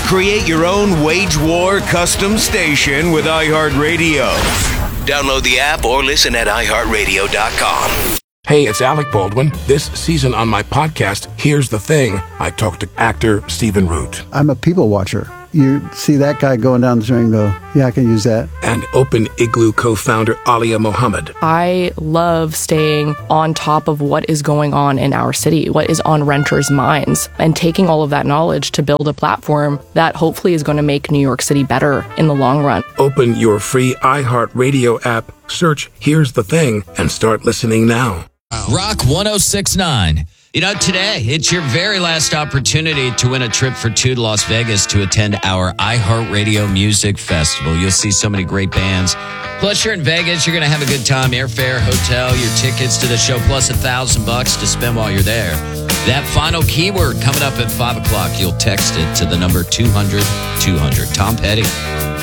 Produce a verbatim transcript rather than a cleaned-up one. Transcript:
Create your own wage war custom station with iHeartRadio. Download the app or listen at i heart radio dot com. Hey, it's Alec Baldwin. This season on my podcast, Here's the Thing, I talked to actor Stephen Root. I'm a people watcher. You see that guy going down the street and go, yeah, I can use that. And Open Igloo co-founder Alia Mohammed. I love staying on top of what is going on in our city, what is on renters' minds, and taking all of that knowledge to build a platform that hopefully is going to make New York City better in the long run. Open your free iHeartRadio app, search Here's the Thing, and start listening now. Rock one oh six point nine. You know, today, it's your very last opportunity to win a trip for two to Las Vegas to attend our iHeartRadio Music Festival. You'll see so many great bands. Plus, you're in Vegas. You're going to have a good time. Airfare, hotel, your tickets to the show, plus a thousand bucks to spend while you're there. That final keyword coming up at five o'clock. You'll text it to the number two hundred two hundred. Tom Petty.